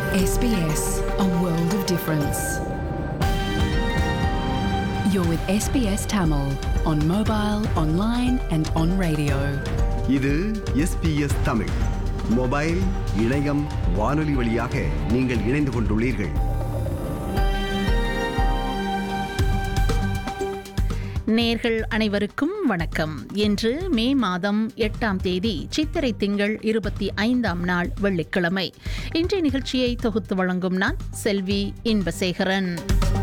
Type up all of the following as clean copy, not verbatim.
SBS, a world of difference. You're with SBS Tamil on mobile, online and on radio. இது SBS Tamil mobile, இணையம், வானொலி வழியாக நீங்கள் இணைந்து கொண்டுள்ளீர்கள். நேர்கள் அனைவருக்கும் வணக்கம். இன்று மே மாதம் 8ஆம் தேதி சித்திரை திங்கள் 25ஆம் நாள் வெள்ளிக்கிழமை. இன்றைய நிகழ்ச்சியை தொகுத்து வழங்கும் நான் செல்வி இன்பசேகரன்.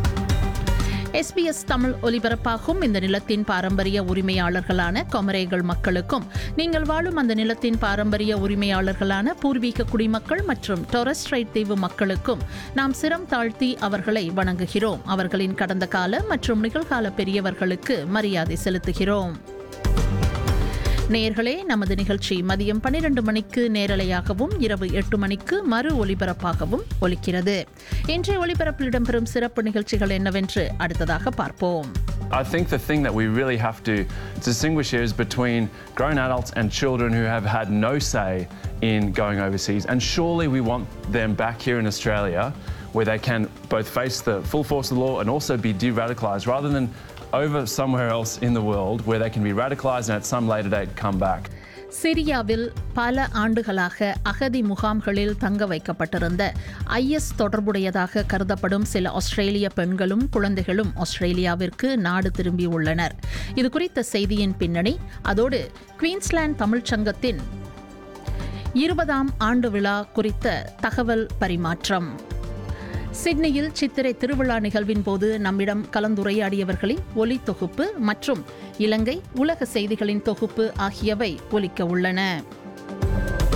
SBS தமிழ் ஒலிபரப்பாகும் இந்த நிலத்தின் பாரம்பரிய உரிமையாளர்களான கொமரேகள் மக்களுக்கும், நீங்கள் வாழும் அந்த நிலத்தின் பாரம்பரிய உரிமையாளர்களான பூர்வீக குடிமக்கள் மற்றும் டொரஸ் ஸ்ட்ரைட் தீவு மக்களுக்கும் நாம் சிரம் தாழ்த்தி அவர்களை வணங்குகிறோம். அவர்களின் கடந்த கால மற்றும் நிகழ்கால பெரியவர்களுக்கு மரியாதை செலுத்துகிறோம். நேயர்களே, நமது நிகழ்ச்சி மதியம் 12 மணிக்கு நேரலையாகவும் இரவு 8 மணிக்கு மறு ஒலிபரப்பாகவும் ஒலிக்கிறது. இன்றைய ஒலிபரப்பில் இடம்பெறும் சிறப்பு நிகழ்ச்சிகள் என்னவென்று அடுத்ததாக பார்ப்போம். I think the thing that we really have to distinguish here is between grown adults and children who have had no say in going overseas, and surely we want them back here in Australia where they can both face the full force of the law and also be de-radicalised, rather than over somewhere else in the world where they can be radicalised and at some later date come back. சிரியாவில் பல ஆண்டுகளாக அகதி முகாம்களில் தங்க வைக்கப்பட்டிருந்த IS தொடர்புடையதாக கருதப்படும் சில ஆஸ்திரேலிய பெண்களும் குழந்தைகளும் ஆஸ்திரேலியாவிற்கு நாடு திரும்பியுள்ளனர். இது குறித்த செய்தியின் பின்னணி, அதோடு குயின்ஸ்லாந்து தமிழ்ச் சங்கத்தின் 20ஆம் ஆண்டு விழா குறித்த தகவல் பரிமாற்றம். சிட்னியில் சித்திரை திருவிழா நிகழ்வின் போது நம்மிடம் கலந்துரையாடியவர்களின் ஒலி தொகுப்பு மற்றும் இலங்கை உலக செய்திகளின் தொகுப்பு ஆகியவை ஒலிக்க உள்ளன.